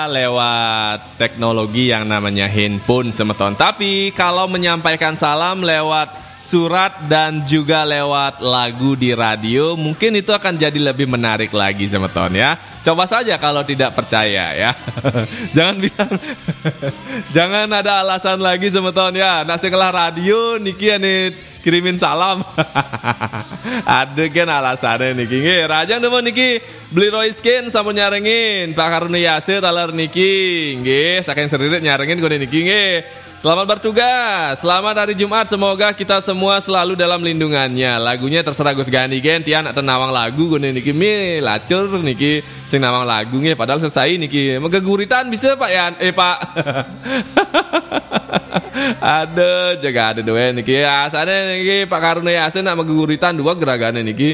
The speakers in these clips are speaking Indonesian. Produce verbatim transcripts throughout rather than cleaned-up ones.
lewat teknologi yang namanya handphone semeton. Tapi kalau menyampaikan salam lewat surat dan juga lewat lagu di radio, mungkin itu akan jadi lebih menarik lagi semeton ya. Coba saja kalau tidak percaya ya. Jangan bilang jangan ada alasan lagi semeton ya. Nak sekolah radio niki ane kirimin salam. Ada kan alasannya niki. Nggih, rajang demen niki beli Roy Skin sampun nyarengin Pak Karuniase taler niki. Nggih, saking seririt nyarengin kene niki nggih. Selamat bertugas, selamat hari Jumat. Semoga kita semua selalu dalam lindungannya. Lagunya terserah Gus Gani gen, tian nak tenawang lagu gue niki mi lacur niki sing nawang lagu nggih. Padahal selesai niki megeguritan bisa Pak ya, eh Pak. Ada jaga ada doa niki. Asane niki Pak Karuniase nak megeguritan dua geragane niki.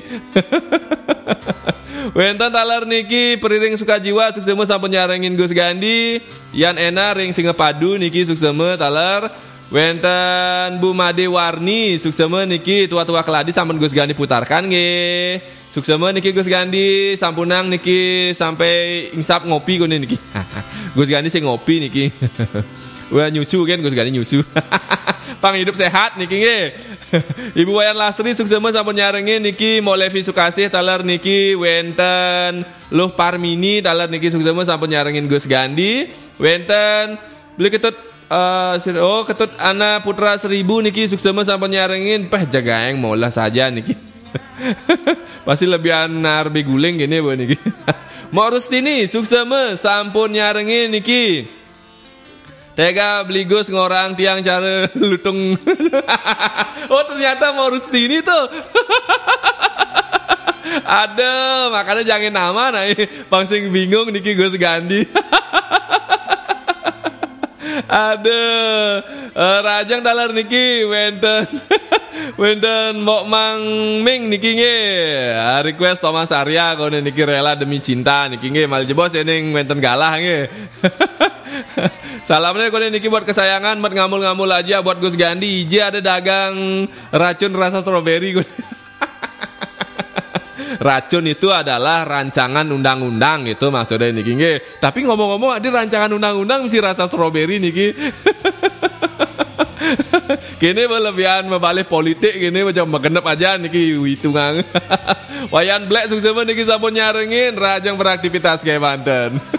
Wenten taler niki periring Sukajiwa sukseme sampun nyarengin Gus Gandi. Yan Ena ring Singapadu niki sukseme taler. Wenten Bu Made Warni sukseme niki tua-tua keladi sampun Gus Gandi putarkan nggih. Sukseme niki Gus Gandi sampunang niki sampai insap ngopi kene niki. Gus Gandi sing ngopi niki. Wah nyusu kan Gus Gandi nyusu. Pang hidup sehat niki nggih. Ibu Wayan Lasri suksema sampun nyarengin niki Molevi Sukasih taler niki wenten Luh Parmini taler niki suksema sampun nyarengin Gus Gandi. Wenten beli ketut uh, oh ketut Ana Putra Seribu niki suksema sampun nyarengin peh jagaeng mola saja niki. Pasti lebih anar beguling gini bu niki. Mau Rustini suksema sampun nyarengin niki Tega beli Gus ngorang tiang cara lutung. Oh ternyata mau Rustini tuh. Ada makanya jangan nama nah Bang sing bingung niki Gus Gandi. Ada uh, rajang dalar niki wenten wenten Mok Mang Ming niki nge request Thomas Arya kono niki rela demi cinta niki nge mal jebos ening wenten galah nge. Salamnya kode niki buat kesayangan, buat ngamul-ngamul aja buat Gus Gandi. Ije ada dagang racun rasa stroberi. Racun itu adalah rancangan undang-undang itu maksudnya niki nggih. Tapi ngomong-ngomong ada rancangan undang-undang mesti rasa stroberi niki. Kini berlebihan membalik politik gini macam mengenep aja niki hitungan. Wayan Black sukses niki sampun nyarengin rajang beraktivitas kayak Banten.